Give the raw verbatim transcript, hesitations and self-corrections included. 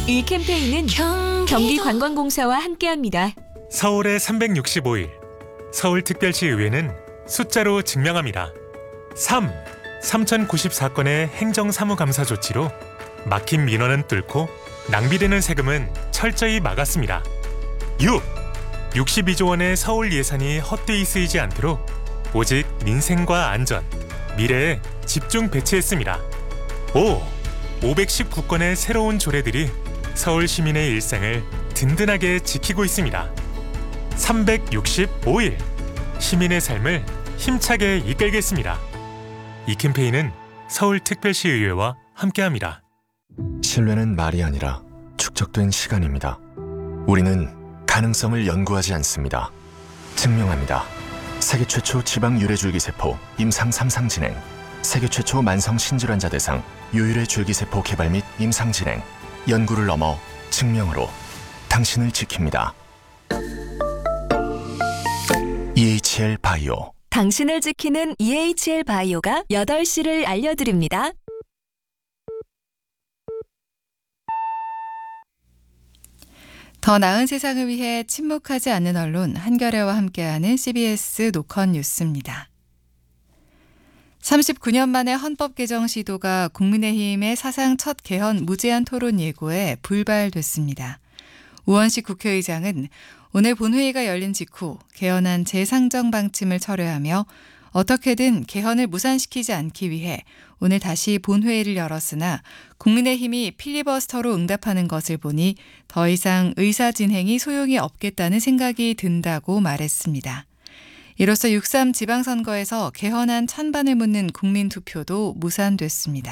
이 캠페인은 경기관광공사와 함께합니다. 서울의 삼백육십오 일, 서울특별시의회는 숫자로 증명합니다. 삼. 삼천구십사 건의 행정사무감사 조치로 막힌 민원은 뚫고 낭비되는 세금은 철저히 막았습니다. 육. 육십이조 원의 서울 예산이 헛되이 쓰이지 않도록 오직 민생과 안전, 미래에 집중 배치했습니다. 오. 오백십구 건의 새로운 조례들이 서울 시민의 일상을 든든하게 지키고 있습니다. 삼백육십오 일, 시민의 삶을 힘차게 이끌겠습니다. 이 캠페인은 서울특별시의회와 함께합니다. 신뢰는 말이 아니라 축적된 시간입니다. 우리는 가능성을 연구하지 않습니다. 증명합니다. 세계 최초 지방 유래줄기세포 임상 삼 상 진행, 세계 최초 만성 신질환자 대상 유일의 줄기세포 개발 및 임상 진행, 연구를 넘어 증명으로 당신을 지킵니다. 이에이치엘 바이오. 당신을 지키는 이에이치엘 바이오가 여덟 시를 알려드립니다. 더 나은 세상을 위해 침묵하지 않는 언론 한겨레와 함께하는 씨비에스 노컷 뉴스입니다. 삼십구 년 만에 헌법 개정 시도가 국민의힘의 사상 첫 개헌 무제한 토론 예고에 불발됐습니다. 우원식 국회의장은 오늘 본회의가 열린 직후 개헌안 재상정 방침을 철회하며 어떻게든 개헌을 무산시키지 않기 위해 오늘 다시 본회의를 열었으나 국민의힘이 필리버스터로 응답하는 것을 보니 더 이상 의사 진행이 소용이 없겠다는 생각이 든다고 말했습니다. 이로써 육삼 지방선거에서 개헌안 찬반을 묻는 국민투표도 무산됐습니다.